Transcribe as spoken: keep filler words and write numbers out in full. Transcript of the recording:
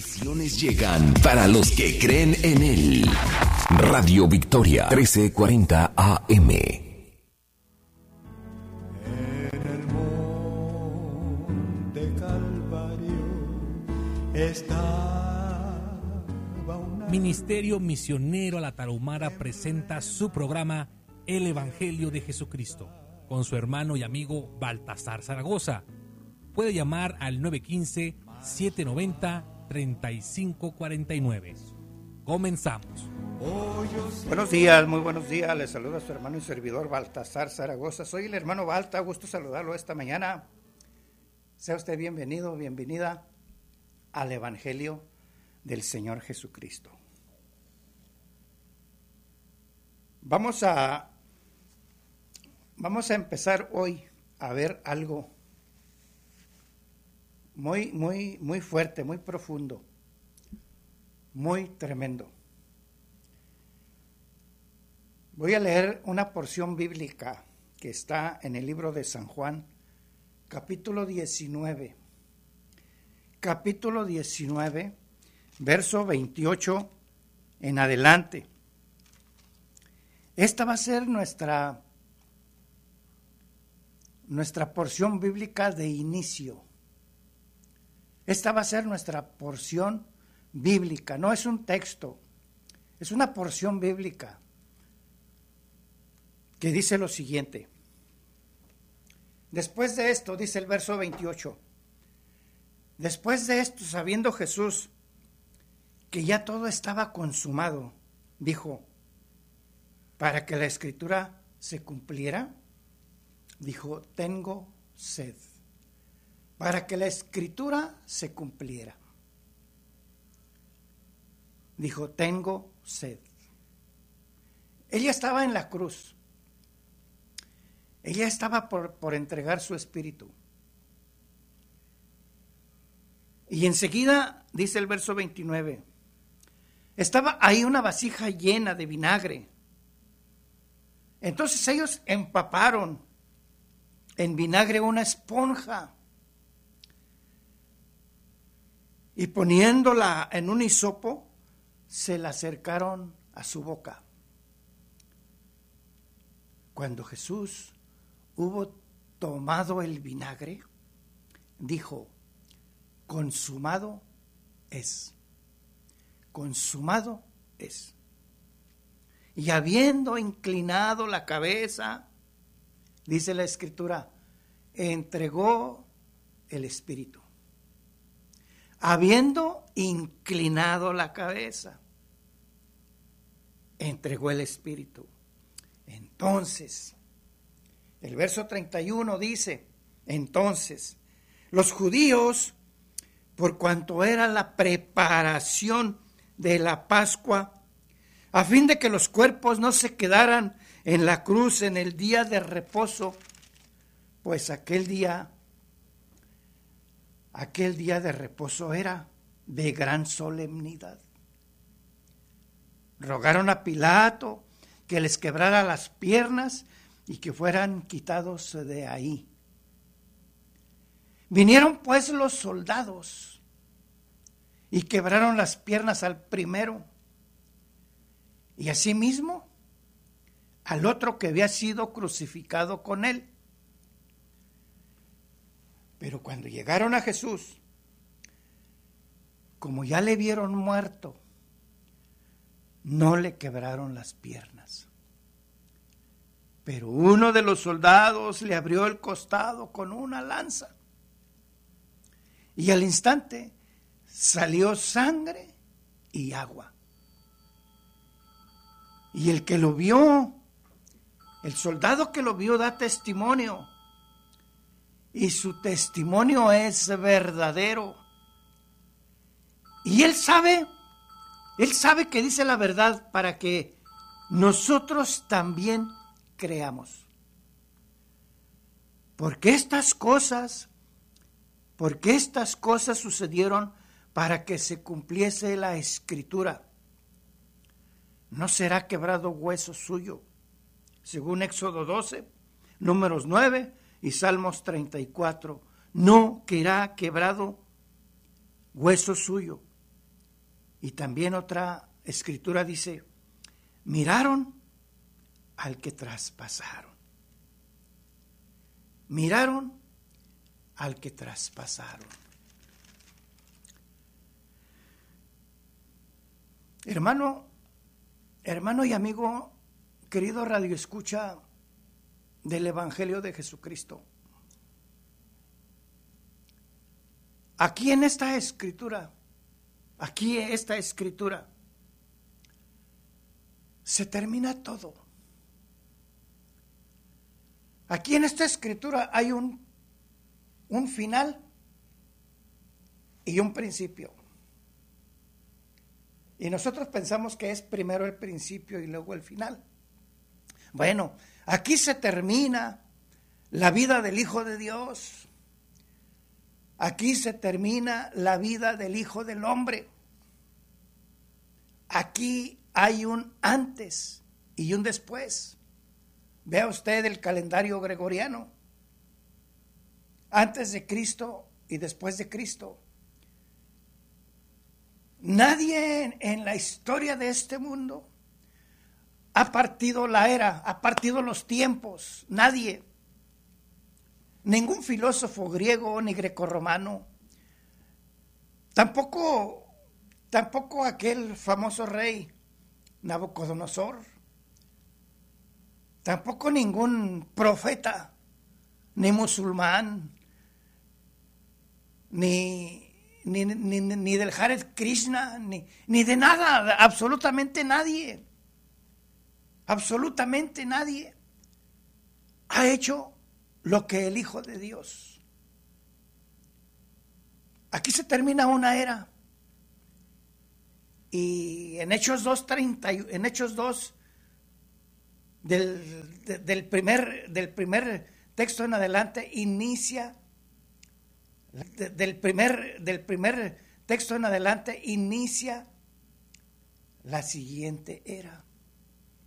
bendiciones llegan para los que creen en Él. Radio Victoria, trece cuarenta A M. En el monte Calvario estaba una... Ministerio Misionero a la Tarahumara presenta su programa El Evangelio de Jesucristo con su hermano y amigo Baltasar Zaragoza. Puede llamar al nueve uno cinco, siete nueve cero, tres cinco cuatro nueve. Comenzamos. Buenos días, muy buenos días. Les saluda a su hermano y servidor Baltasar Zaragoza. Soy el hermano Balta, gusto saludarlo esta mañana. Sea usted bienvenido, bienvenida al Evangelio del Señor Jesucristo. Vamos a, vamos a empezar hoy a ver algo muy, muy, muy fuerte, muy profundo, muy tremendo. Voy a leer una porción bíblica que está en el libro de San Juan, capítulo diecinueve. Capítulo diecinueve, verso veintiocho en adelante. Esta va a ser nuestra, nuestra porción bíblica de inicio. Esta va a ser nuestra porción bíblica. No es un texto, es una porción bíblica que dice lo siguiente. Después de esto, dice el verso veintiocho, después de esto, sabiendo Jesús que ya todo estaba consumado, dijo, para que la Escritura se cumpliera, dijo, tengo sed. Para que la Escritura se cumpliera, dijo, tengo sed. Ella estaba en la cruz. Ella estaba por, por entregar su espíritu. Y enseguida, dice el verso veintinueve, estaba ahí una vasija llena de vinagre. Entonces ellos empaparon en vinagre una esponja y poniéndola en un hisopo, se la acercaron a su boca. Cuando Jesús hubo tomado el vinagre, dijo, consumado es, consumado es. Y habiendo inclinado la cabeza, dice la Escritura, entregó el Espíritu. Habiendo inclinado la cabeza, entregó el Espíritu. Entonces, el verso treinta y uno dice, entonces, los judíos, por cuanto era la preparación de la Pascua, a fin de que los cuerpos no se quedaran en la cruz en el día de reposo, pues aquel día, aquel día de reposo era de gran solemnidad. Rogaron a Pilato que les quebrara las piernas y que fueran quitados de ahí. Vinieron pues los soldados y quebraron las piernas al primero y asimismo al otro que había sido crucificado con él. Pero cuando llegaron a Jesús, como ya le vieron muerto, no le quebraron las piernas. Pero uno de los soldados le abrió el costado con una lanza. Y al instante salió sangre y agua. Y el que lo vio, el soldado que lo vio da testimonio. Y su testimonio es verdadero. Y él sabe, él sabe que dice la verdad para que nosotros también creamos. Porque estas cosas, porque estas cosas sucedieron para que se cumpliese la Escritura. No será quebrado hueso suyo, según Éxodo doce, Números nueve y Salmos treinta y cuatro. No será quebrado hueso suyo. Y también otra escritura dice, miraron al que traspasaron. Miraron al que traspasaron. Hermano, hermano y amigo, querido radio escucha del Evangelio de Jesucristo. Aquí en esta escritura, aquí en esta escritura, se termina todo. Aquí en esta escritura hay un, un final y un principio. Y nosotros pensamos que es primero el principio y luego el final. Bueno, aquí se termina la vida del Hijo de Dios. Aquí se termina la vida del Hijo del Hombre. Aquí hay un antes y un después. Vea usted el calendario gregoriano. Antes de Cristo y después de Cristo. Nadie en, en la historia de este mundo ha partido la era, ha partido los tiempos. Nadie. Ningún filósofo griego ni grecorromano. Tampoco, tampoco aquel famoso rey Nabucodonosor. Tampoco ningún profeta, ni musulmán, ni, ni, ni, ni del Hare Krishna, ni, ni de nada, absolutamente nadie, absolutamente nadie ha hecho lo que el Hijo de Dios. Aquí se termina una era. Y en Hechos dos treinta, en Hechos dos del, de, del primer del primer texto en adelante inicia de, del primer del primer texto en adelante inicia la siguiente era.